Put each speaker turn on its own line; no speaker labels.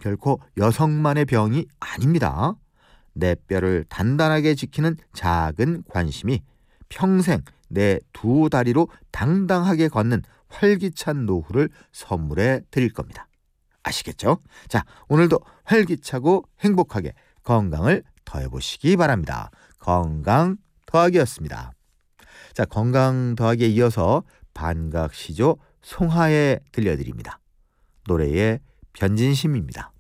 결코 여성만의 병이 아닙니다. 내 뼈를 단단하게 지키는 작은 관심이 평생 내 두 다리로 당당하게 걷는 활기찬 노후를 선물해 드릴 겁니다. 아시겠죠? 자, 오늘도 활기차고 행복하게 건강을 더해보시기 바랍니다. 건강 더하기였습니다. 자, 건강 더하기에 이어서 반각시조 송하에 들려드립니다. 노래의 변진심입니다.